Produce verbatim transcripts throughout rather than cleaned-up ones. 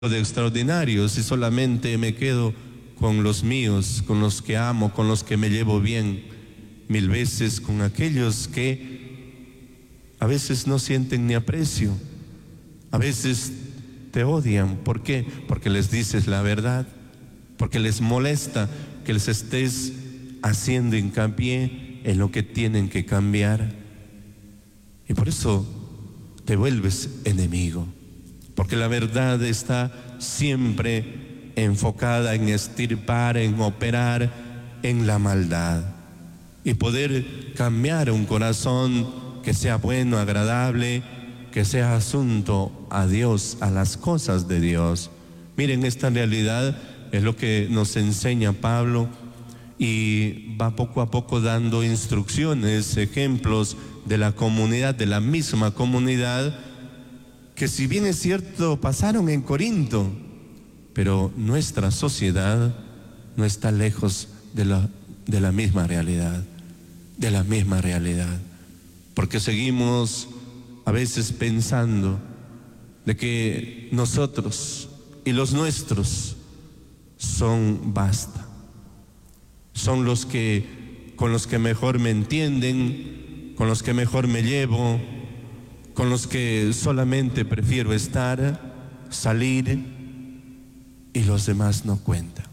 de extraordinario si solamente me quedo con los míos, con los que amo, con los que me llevo bien, mil veces con aquellos que a veces no sienten ni aprecio, a veces te odian. ¿Por qué? Porque les dices la verdad, porque les molesta que les estés haciendo hincapié en lo que tienen que cambiar, y por eso te vuelves enemigo. Porque la verdad está siempre enfocada en extirpar, en operar en la maldad. Y poder cambiar un corazón que sea bueno, agradable, que sea asunto a Dios, a las cosas de Dios. Miren, esta realidad es lo que nos enseña Pablo, y va poco a poco dando instrucciones, ejemplos de la comunidad, de la misma comunidad, que si bien es cierto pasaron en Corinto, pero nuestra sociedad no está lejos de la, de la misma realidad, de la misma realidad, porque seguimos a veces pensando de que nosotros y los nuestros son basta, son los que, con los que mejor me entienden, con los que mejor me llevo, con los que solamente prefiero estar, salir, y los demás no cuentan.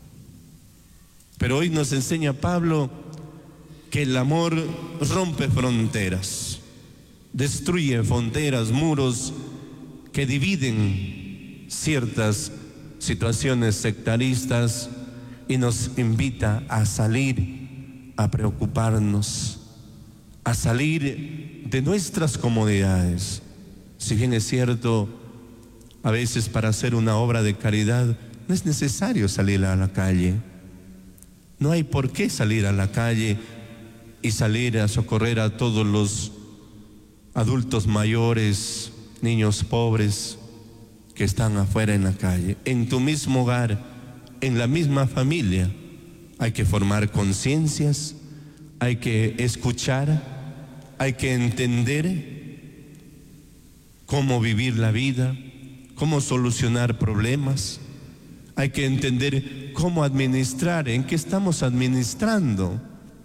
Pero hoy nos enseña Pablo que el amor rompe fronteras, destruye fronteras, muros que dividen ciertas situaciones sectaristas, y nos invita a salir, a preocuparnos, a salir de nuestras comodidades. Si bien es cierto, a veces para hacer una obra de caridad no es necesario salir a la calle. No hay por qué salir a la calle y salir a socorrer a todos los adultos mayores, niños pobres que están afuera en la calle. En tu mismo hogar, en la misma familia, hay que formar conciencias, hay que escuchar, hay que entender cómo vivir la vida, cómo solucionar problemas, hay que entender cómo administrar, en qué estamos administrando,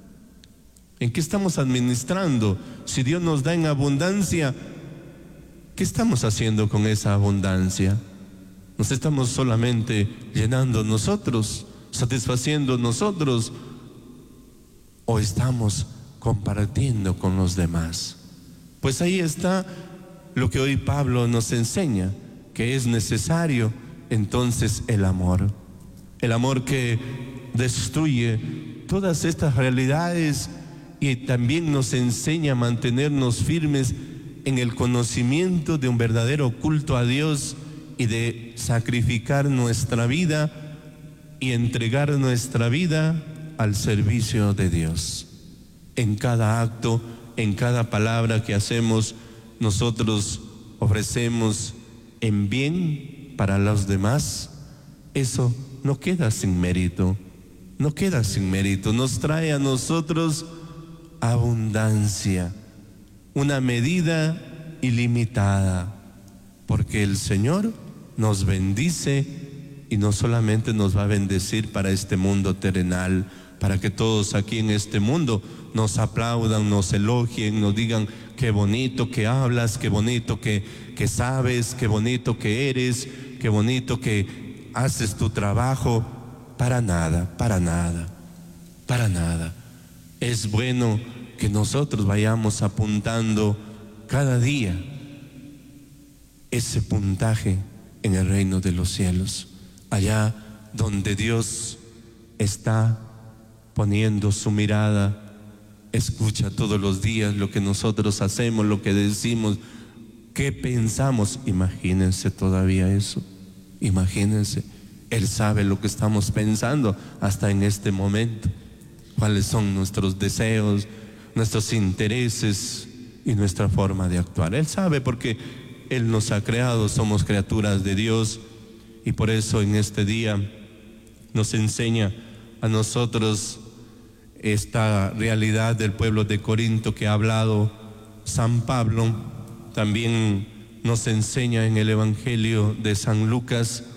en qué estamos administrando. Si Dios nos da en abundancia, ¿qué estamos haciendo con esa abundancia? ¿Nos estamos solamente llenando nosotros, satisfaciendo nosotros, o estamos compartiendo con los demás? Pues ahí está lo que hoy Pablo nos enseña, que es necesario entonces el amor, el amor que destruye todas estas realidades, y también nos enseña a mantenernos firmes en el conocimiento de un verdadero culto a Dios, y de sacrificar nuestra vida y entregar nuestra vida al servicio de Dios. En cada acto, en cada palabra que hacemos, nosotros ofrecemos en bien para los demás. Eso no queda sin mérito, no queda sin mérito, nos trae a nosotros abundancia, una medida ilimitada, porque el Señor nos bendice, y no solamente nos va a bendecir para este mundo terrenal, para que todos aquí en este mundo nos aplaudan, nos elogien, nos digan qué bonito que hablas, qué bonito que, que sabes, qué bonito que eres, qué bonito que haces tu trabajo. Para nada, para nada, para nada. Es bueno que nosotros vayamos apuntando cada día ese puntaje en el reino de los cielos, allá donde Dios está poniendo su mirada, escucha todos los días lo que nosotros hacemos, lo que decimos, qué pensamos. Imagínense todavía eso, imagínense, Él sabe lo que estamos pensando hasta en este momento, cuáles son nuestros deseos, nuestros intereses y nuestra forma de actuar. Él sabe, porque Él nos ha creado, somos criaturas de Dios, y por eso en este día nos enseña a nosotros esta realidad del pueblo de Corinto que ha hablado San Pablo. También nos enseña en el Evangelio de San Lucas